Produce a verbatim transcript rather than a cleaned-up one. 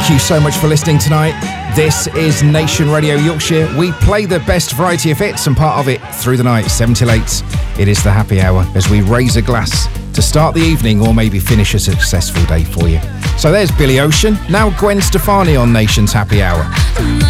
Thank you so much for listening tonight. This is Nation Radio Yorkshire. We play the best variety of hits and part of it through the night, seven till eight. It is the happy hour as we raise a glass to start the evening or maybe finish a successful day for you. So there's Billy Ocean. Now Gwen Stefani on Nation's Happy Hour.